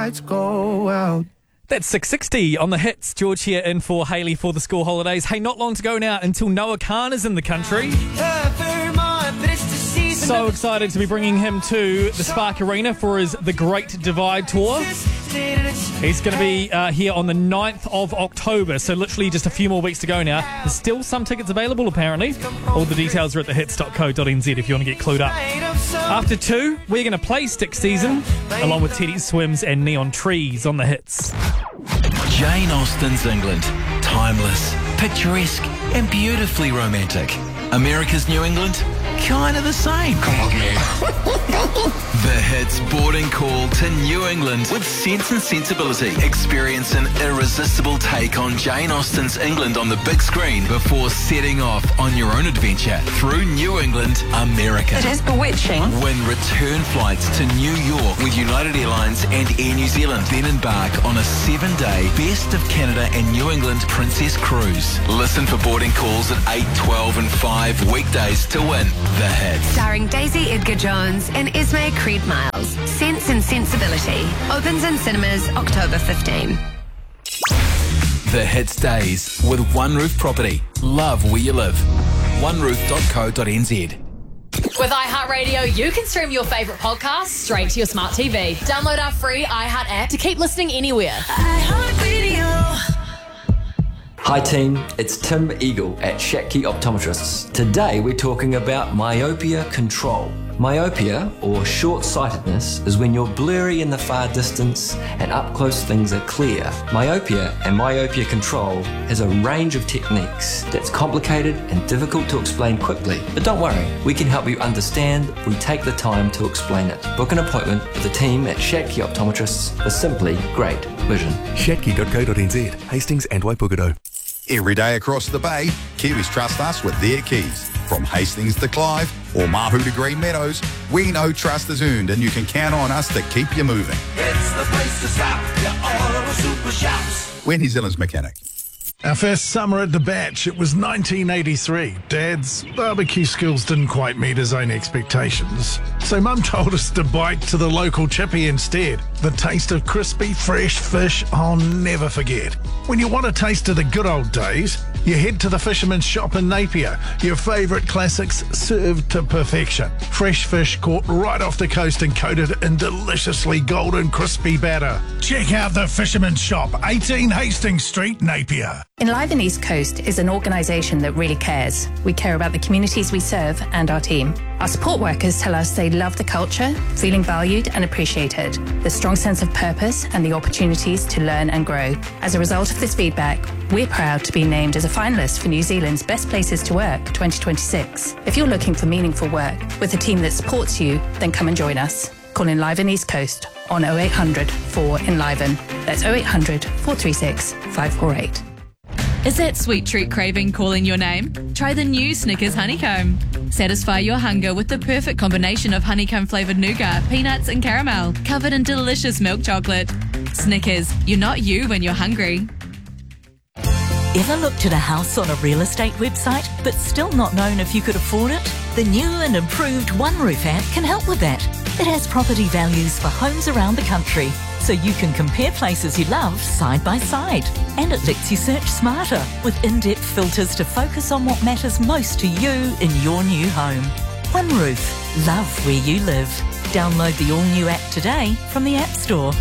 Lights go out. That's 6:60 on the hits. George here in for Hayley for the school holidays. Hey, not long to go now until Noah Khan is in the country. So excited to be bringing him to the Spark Arena for his The Great Divide Tour. He's going to be here on the 9th of October, so literally just a few more weeks to go now. There's still some tickets available, apparently. All the details are at thehits.co.nz if you want to get clued up. After 2, we're going to play Stick Season, along with Teddy Swims and Neon Trees on the hits. Jane Austen's England. Timeless, picturesque, and beautifully romantic. America's New England? Kind of the same. Come on, man. The Hits boarding call to New England with Sense and Sensibility. Experience an irresistible take on Jane Austen's England on the big screen before setting off on your own adventure through New England, America. It is bewitching. Win return flights to New York with United Airlines and Air New Zealand. Then embark on a 7-day Best of Canada and New England Princess Cruise. Listen for boarding calls at 8, 12 and 5 weekdays to win The Hits. Starring Daisy Edgar-Jones and Esme Creed Miles. Sense and Sensibility. Opens in cinemas October 15. The Hits Days with One Roof Property. Love where you live. oneroof.co.nz. With iHeartRadio, you can stream your favourite podcasts straight to your smart TV. Download our free iHeart app to keep listening anywhere. iHeartRadio. Hi team, it's Tim Eagle at Shatke Optometrists. Today we're talking about myopia control. Myopia, or short-sightedness, is when you're blurry in the far distance and up close things are clear. Myopia and myopia control has a range of techniques that's complicated and difficult to explain quickly. But don't worry, we can help you understand if we take the time to explain it. Book an appointment with the team at Shatke Optometrists for simply great vision. Shatke.co.nz, Hastings and Waipukurau. Every day across the bay, Kiwis trust us with their keys. From Hastings to Clive or Mahu to Green Meadows, we know trust is earned and you can count on us to keep you moving. It's the place to stop, your auto super shops. We're New Zealand's mechanic. Our first summer at the Batch, it was 1983. Dad's barbecue skills didn't quite meet his own expectations, so Mum told us to bite to the local chippy instead. The taste of crispy, fresh fish I'll never forget. When you want a taste of the good old days, you head to the Fisherman's Shop in Napier. Your favourite classics served to perfection. Fresh fish caught right off the coast and coated in deliciously golden crispy batter. Check out the Fisherman's Shop, 18 Hastings Street, Napier. Enliven East Coast is an organisation that really cares. We care about the communities we serve and our team. Our support workers tell us they love the culture, feeling valued and appreciated, the strong sense of purpose and the opportunities to learn and grow. As a result of this feedback, we're proud to be named as a finalist for New Zealand's Best Places to Work 2026. If you're looking for meaningful work with a team that supports you, then come and join us. Call Enliven East Coast on 0800 4ENLIVEN. That's 0800 436 548. Is that sweet treat craving calling your name? Try the new Snickers Honeycomb. Satisfy your hunger with the perfect combination of honeycomb-flavoured nougat, peanuts and caramel, covered in delicious milk chocolate. Snickers, you're not you when you're hungry. Ever looked at a house on a real estate website but still not known if you could afford it? The new and improved One Roof app can help with that. It has property values for homes around the country, so you can compare places you love side by side. And it lets you search smarter with in-depth filters to focus on what matters most to you in your new home. One Roof. Love where you live. Download the all-new app today from the App Store.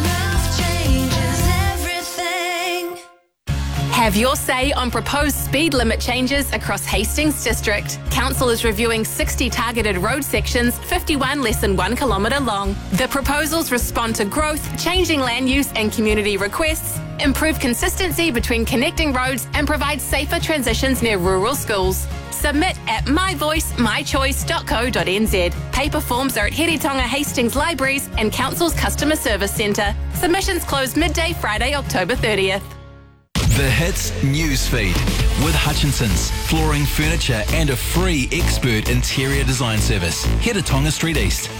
Have your say on proposed speed limit changes across Hastings District. Council is reviewing 60 targeted road sections, 51 less than 1 kilometre long. The proposals respond to growth, changing land use and community requests, improve consistency between connecting roads and provide safer transitions near rural schools. Submit at myvoicemychoice.co.nz. Paper forms are at Heritonga Hastings Libraries and Council's Customer Service Centre. Submissions close midday Friday, October 30th. The Hits Newsfeed with Hutchinson's Flooring, Furniture and a free expert interior design service. Head to Tonga Street East.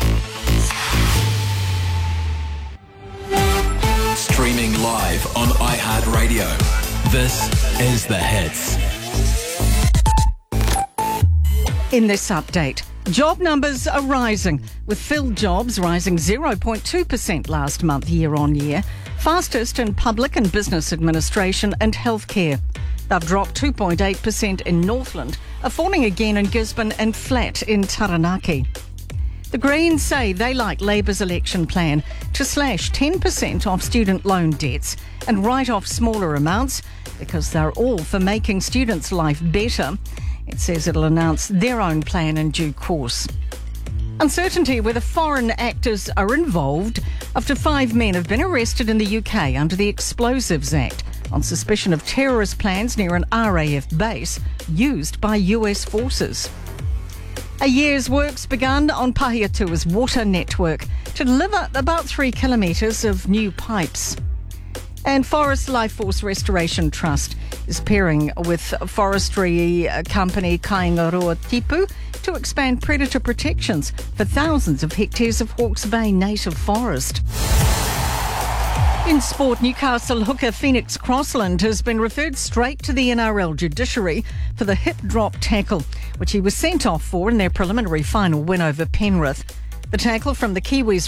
Streaming live on iHeartRadio. This is The Hits. In this update, Job numbers are rising, with filled jobs rising 0.2% last month year on year, fastest in public and business administration and healthcare. They've dropped 2.8% in Northland, are falling again in Gisborne and flat in Taranaki. The Greens say they like Labour's election plan to slash 10% off student loan debts and write off smaller amounts because they're all for making students' life better. It says it'll announce their own plan in due course. Uncertainty whether foreign actors are involved after 5 men have been arrested in the UK under the Explosives Act on suspicion of terrorist plans near an RAF base used by US forces. A year's work's begun on Pahiatua's water network to deliver about 3 kilometres of new pipes. And Forest Life Force Restoration Trust is pairing with forestry company Kaingaroa Tipu to expand predator protections for thousands of hectares of Hawke's Bay native forest. In sport, Newcastle hooker Phoenix Crossland has been referred straight to the NRL judiciary for the hip-drop tackle, which he was sent off for in their preliminary final win over Penrith. The tackle from the Kiwis